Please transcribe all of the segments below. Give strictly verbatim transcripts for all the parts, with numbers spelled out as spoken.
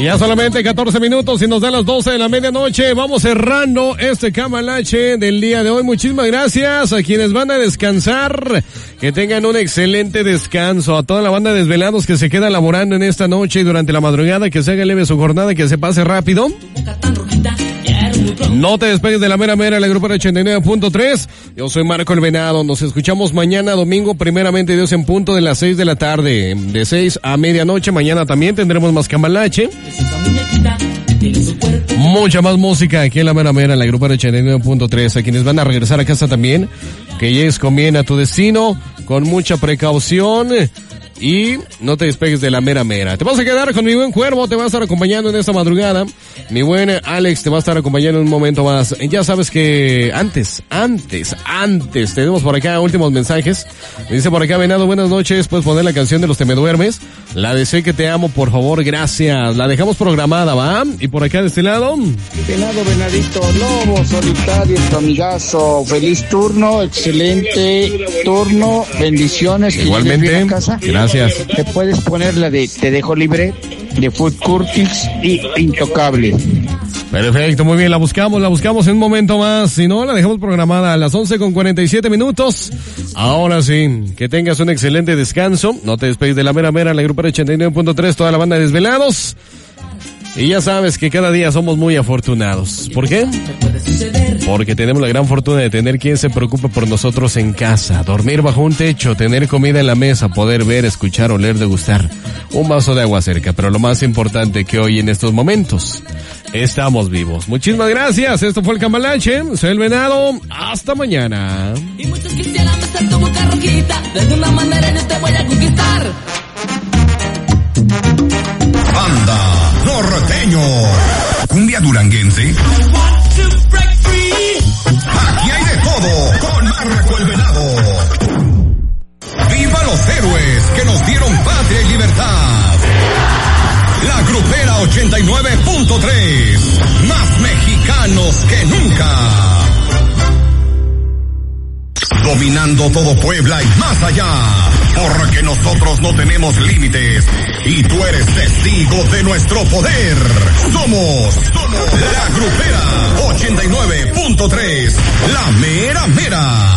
Y ya solamente catorce minutos y nos dan las doce de la medianoche. Vamos cerrando este Cambalache del día de hoy. Muchísimas gracias a quienes van a descansar. Que tengan un excelente descanso. A toda la banda de desvelados que se queda laborando en esta noche y durante la madrugada, que se haga leve su jornada y que se pase rápido. No te despegues de la mera mera, la Grupera ochenta y nueve punto tres. Yo soy Marco el Venado. Nos escuchamos mañana domingo, primeramente Dios, en punto de las seis de la tarde. De seis a medianoche. Mañana también tendremos más Cambalache. Mucha más música aquí en la mera mera, en la Grupera ochenta y nueve punto tres. A quienes van a regresar a casa también, que llegues con bien a tu destino, con mucha precaución. Y no te despegues de la mera mera. Te vas a quedar con mi buen Cuervo, te va a estar acompañando en esta madrugada. Mi buen Alex te va a estar acompañando en un momento más. Ya sabes que antes, antes, antes, tenemos por acá últimos mensajes. Me dice por acá, Venado, buenas noches. Puedes poner la canción de Los Te Me Duermes. La de Sé Que Te Amo, por favor, gracias. La dejamos programada, ¿va? Y por acá de este lado. Venado, Venadito, Lobo, Solitario, tu amigazo. Feliz turno, excelente turno. Bendiciones. Igualmente, gracias. Te puedes poner la de Te Dejo Libre, de Food Curtis y Intocable. Perfecto, muy bien, la buscamos, la buscamos en un momento más. Si no, la dejamos programada a las once con cuarenta y siete minutos. Ahora sí, que tengas un excelente descanso. No te despegues de la mera mera, la Grupera ochenta y nueve punto tres, toda la banda de desvelados. Y ya sabes que cada día somos muy afortunados. ¿Por qué? Porque tenemos la gran fortuna de tener quien se preocupe por nosotros en casa, dormir bajo un techo, tener comida en la mesa, poder ver, escuchar, oler, degustar, un vaso de agua cerca. Pero lo más importante, que hoy en estos momentos estamos vivos. Muchísimas gracias. Esto fue el Cambalache. Soy el Venado. Hasta mañana. Y muchos quisieran besar tu boca rojita. De alguna manera yo te voy a conquistar. Banda norteño, cumbia duranguense. Aquí hay de todo con Marco el Venado. ¡Viva los héroes que nos dieron patria y libertad! La Grupera ochenta y nueve punto tres, más mexicanos que nunca. Dominando todo Puebla y más allá, porque nosotros no tenemos límites y tú eres testigo de nuestro poder. Somos, somos la Grupera ochenta y nueve punto tres, la mera mera.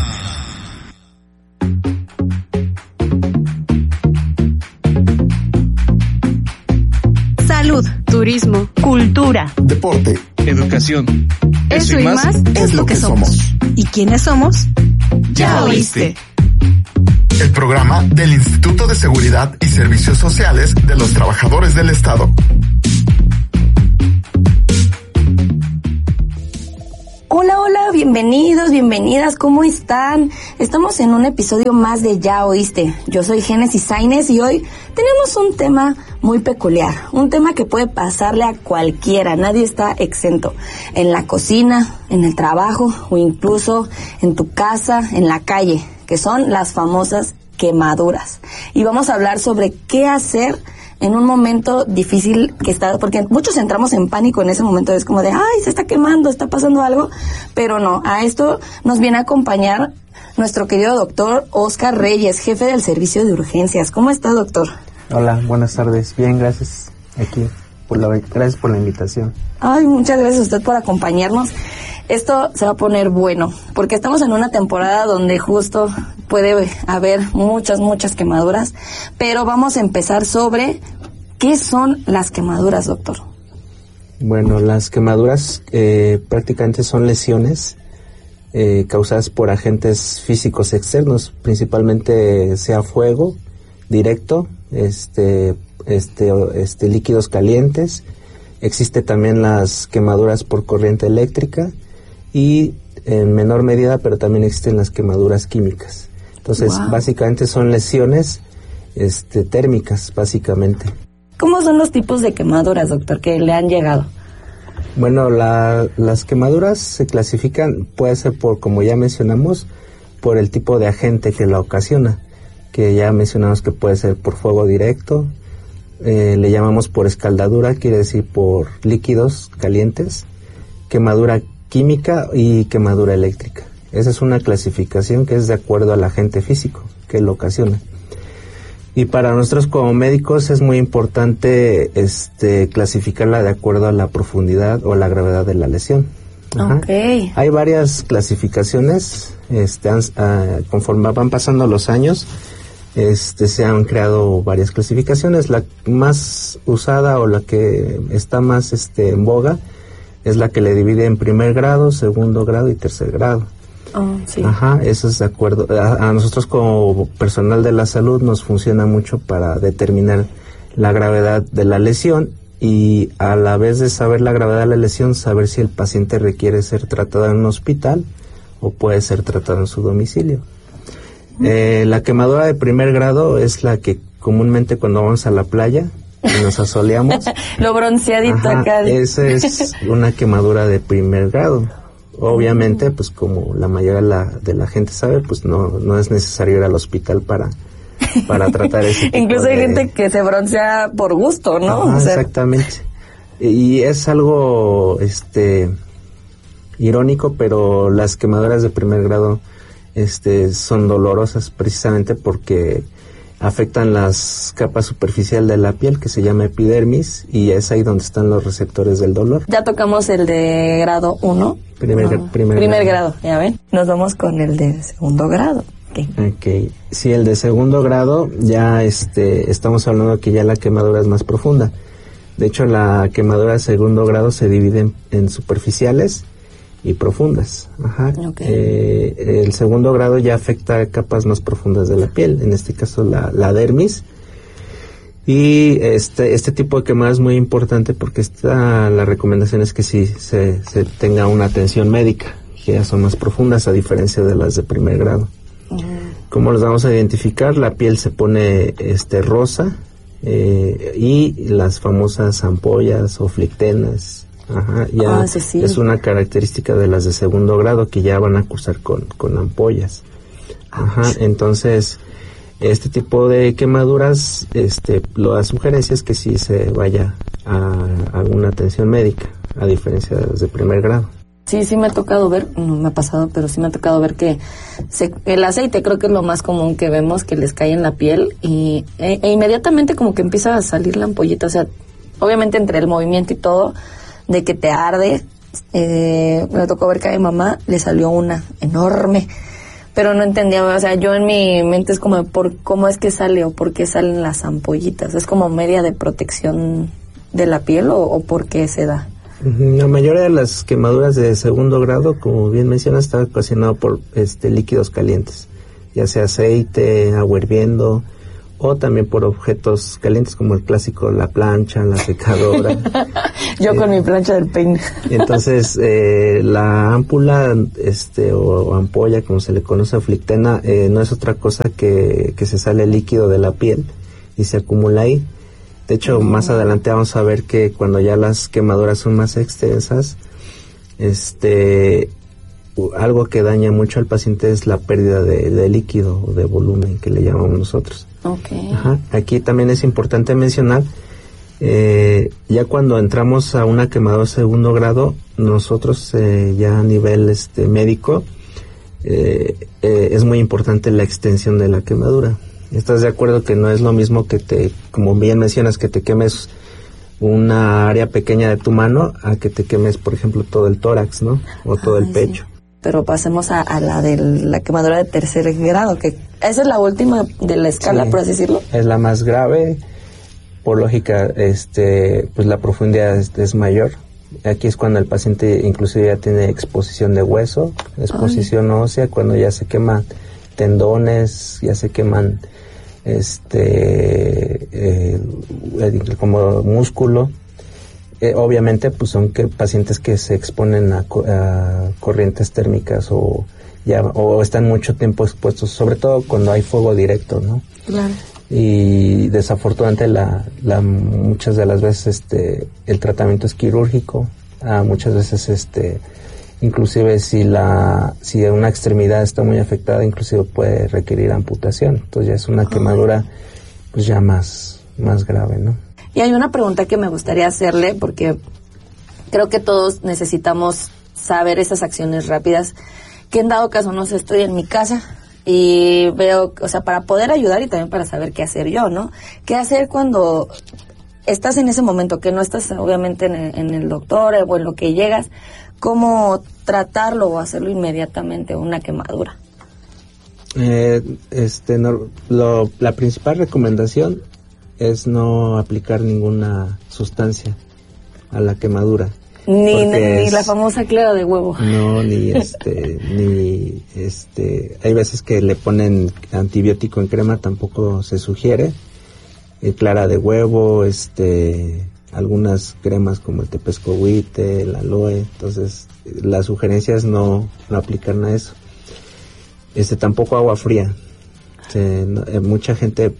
Salud, turismo, cultura, deporte, educación. Eso, Eso y más, más es lo que somos. somos. ¿Y quiénes somos? Ya oíste. El programa del Instituto de Seguridad y Servicios Sociales de los Trabajadores del Estado. Hola, hola, bienvenidos, bienvenidas, ¿cómo están? Estamos en un episodio más de Ya Oíste. Yo soy Génesis Sainz y hoy tenemos un tema muy peculiar, un tema que puede pasarle a cualquiera, nadie está exento. En la cocina, en el trabajo o incluso en tu casa, en la calle, que son las famosas quemaduras. Y vamos a hablar sobre qué hacer en un momento difícil que está, porque muchos entramos en pánico en ese momento, es como de, ay, se está quemando, está pasando algo, pero no, a esto nos viene a acompañar nuestro querido doctor Oscar Reyes, jefe del servicio de urgencias. ¿Cómo está, doctor? Hola, buenas tardes, bien, gracias, aquí, por la, gracias por la invitación. Ay, muchas gracias a usted por acompañarnos. Esto se va a poner bueno, porque estamos en una temporada donde justo puede haber muchas, muchas quemaduras, pero vamos a empezar sobre qué son las quemaduras, doctor. Bueno, las quemaduras eh, prácticamente son lesiones eh, causadas por agentes físicos externos, principalmente sea fuego directo, este, este, este, líquidos calientes. Existe también las quemaduras por corriente eléctrica y en menor medida, pero también existen las quemaduras químicas. Entonces, wow, básicamente son lesiones este, térmicas, básicamente. ¿Cómo son los tipos de quemaduras, doctor, que le han llegado? Bueno, la, las quemaduras se clasifican, puede ser por, como ya mencionamos, por el tipo de agente que la ocasiona, que ya mencionamos que puede ser por fuego directo, eh, le llamamos por escaldadura, quiere decir por líquidos calientes, quemadura química y quemadura eléctrica. Esa es una clasificación que es de acuerdo al agente físico que lo ocasiona. Y para nosotros como médicos es muy importante este clasificarla de acuerdo a la profundidad o la gravedad de la lesión. Ajá. Okay. Hay varias clasificaciones, este, han, uh, conforme van pasando los años, este, se han creado varias clasificaciones. La más usada o la que está más este, en boga es la que le divide en primer grado, segundo grado y tercer grado. Oh, sí. Ajá, eso es de acuerdo. A, a nosotros como personal de la salud nos funciona mucho para determinar la gravedad de la lesión y a la vez de saber la gravedad de la lesión, saber si el paciente requiere ser tratado en un hospital o puede ser tratado en su domicilio. Eh, la quemadura de primer grado es la que comúnmente cuando vamos a la playa y nos asoleamos. Lo bronceadito. Ajá, acá. Esa es una quemadura de primer grado. Obviamente, pues como la mayoría de la, de la gente sabe, pues no, no es necesario ir al hospital para, para tratar ese tipo Incluso de... hay gente que se broncea por gusto, ¿no? Ajá, o sea... Exactamente. Y es algo, este, irónico, pero las quemaduras de primer grado, este, son dolorosas precisamente porque afectan las capas superficiales de la piel, que se llama epidermis, y es ahí donde están los receptores del dolor. Ya tocamos el de grado uno. Primer, no. primer, primer grado. grado, ya ven. Nos vamos con el de segundo grado. Okay. Okay. Sí, el de segundo grado, ya este, estamos hablando que ya la quemadura es más profunda. De hecho, la quemadura de segundo grado se divide en, en superficiales y profundas. Ajá. Okay. Eh, el segundo grado ya afecta capas más profundas de la piel, en este caso la, la dermis. Y este este tipo de quemada es muy importante porque esta, la recomendación es que sí se, se tenga una atención médica, que ya son más profundas a diferencia de las de primer grado. Uh-huh. ¿Cómo los vamos a identificar? La piel se pone este rosa eh, y las famosas ampollas o flictenas. Ajá, ya ah, sí, sí. Es una característica de las de segundo grado que ya van a cursar con, con ampollas. Ajá, entonces este tipo de quemaduras, este, la sugerencia es que sí se vaya a alguna atención médica, a diferencia de las de primer grado. Sí, sí me ha tocado ver, no me ha pasado, pero sí me ha tocado ver que se, el aceite creo que es lo más común que vemos que les cae en la piel y e, e inmediatamente como que empieza a salir la ampollita, o sea, obviamente entre el movimiento y todo, de que te arde, eh, me tocó ver que a mi mamá le salió una enorme, pero no entendía, o sea, yo en mi mente es como, ¿por cómo es que sale o por qué salen las ampollitas? ¿Es como media de protección de la piel o, o por qué se da? La mayoría de las quemaduras de segundo grado, como bien mencionas, está ocasionado por este líquidos calientes, ya sea aceite, agua hirviendo, o también por objetos calientes como el clásico, la plancha, la secadora. Yo eh, con mi plancha del peine. Entonces, eh, la ámpula este o, o ampolla, como se le conoce a flictena, eh, no es otra cosa que, que se sale líquido de la piel y se acumula ahí. De hecho, oh. más adelante vamos a ver que cuando ya las quemaduras son más extensas, este... algo que daña mucho al paciente es la pérdida de, de líquido o de volumen que le llamamos nosotros. Okay. Ajá. Aquí también es importante mencionar, eh, ya cuando entramos a una quemadura segundo grado, nosotros eh, ya a nivel este médico eh, eh, es muy importante la extensión de la quemadura. ¿Estás de acuerdo que no es lo mismo que te, como bien mencionas, que te quemes una área pequeña de tu mano a que te quemes, por ejemplo, todo el tórax, ¿no? O todo Ay, el pecho. Sí. Pero pasemos a, a la de la quemadura de tercer grado, que esa es la última de la escala, sí, por así decirlo. Es la más grave, por lógica, este, pues la profundidad es, es mayor. Aquí es cuando el paciente inclusive ya tiene exposición de hueso, exposición Ay. ósea, cuando ya se queman tendones, ya se queman este eh, como músculo. Eh, obviamente pues son que pacientes que se exponen a, a corrientes térmicas o ya o están mucho tiempo expuestos, sobre todo cuando hay fuego directo, ¿no? Claro. Y desafortunadamente la, la muchas de las veces este el tratamiento es quirúrgico, ah, muchas veces este inclusive si la si una extremidad está muy afectada, inclusive puede requerir amputación. Entonces ya es una quemadura pues ya más más grave, ¿no? Y hay una pregunta que me gustaría hacerle, porque creo que todos necesitamos saber esas acciones rápidas, que en dado caso, no sé, estoy en mi casa y veo, o sea, para poder ayudar y también para saber qué hacer yo, ¿no? ¿Qué hacer cuando estás en ese momento, que no estás obviamente en el, en el doctor o en lo que llegas? ¿Cómo tratarlo o hacerlo inmediatamente, una quemadura? Eh, este, no, lo, la principal recomendación es no aplicar ninguna sustancia a la quemadura. Ni, ni es, la famosa clara de huevo. No, ni este, ni este, hay veces que le ponen antibiótico en crema, tampoco se sugiere. Eh, clara de huevo, este, algunas cremas como el tepescohuite, el aloe, entonces las sugerencias no, no aplican a eso. Este, tampoco agua fría. Se, no, eh, mucha gente,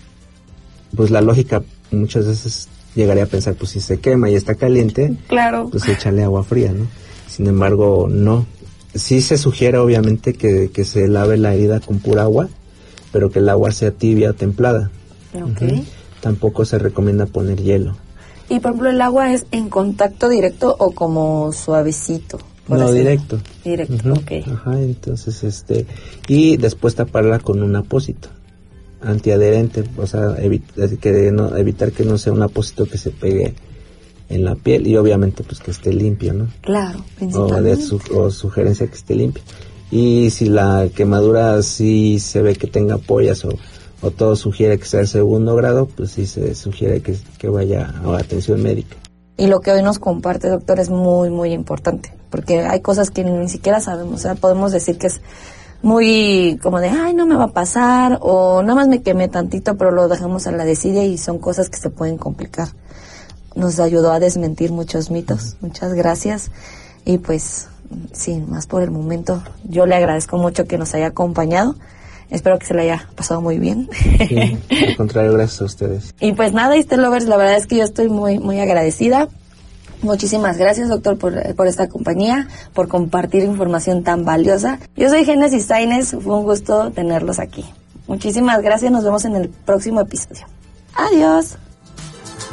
pues la lógica muchas veces llegaría a pensar, pues si se quema y está caliente, claro, pues échale agua fría, ¿no? Sin embargo, no. Sí se sugiere obviamente que, que se lave la herida con pura agua, pero que el agua sea tibia o templada. Okay. Uh-huh. Tampoco se recomienda poner hielo. Y por ejemplo, ¿el agua es en contacto directo o como suavecito? No, hacerlo? directo. Directo, uh-huh. ok. Ajá, entonces, este, y después taparla con un apósito antiadherente, o sea, evit- que no, evitar que no sea un apósito que se pegue en la piel y obviamente pues que esté limpio, ¿no? Claro, principalmente. O, de su, o sugerencia que esté limpio. Y si la quemadura sí se ve que tenga ampollas o, o todo sugiere que sea de segundo grado, pues sí se sugiere que, que vaya a atención médica. Y lo que hoy nos comparte, doctor, es muy, muy importante, porque hay cosas que ni siquiera sabemos, o sea, podemos decir que es muy como de, ay, no me va a pasar, o nada más me quemé tantito, pero lo dejamos a la desidia y son cosas que se pueden complicar. Nos ayudó a desmentir muchos mitos. Muchas gracias. Y pues, sin más por el momento, yo le agradezco mucho que nos haya acompañado. Espero que se le haya pasado muy bien. Sí, al contrario, gracias a ustedes. Y pues nada, Iste Lovers, la verdad es que yo estoy muy, muy agradecida. Muchísimas gracias, doctor, por, por esta compañía, por compartir información tan valiosa. Yo soy Génesis Sainz, fue un gusto tenerlos aquí. Muchísimas gracias, nos vemos en el próximo episodio. Adiós.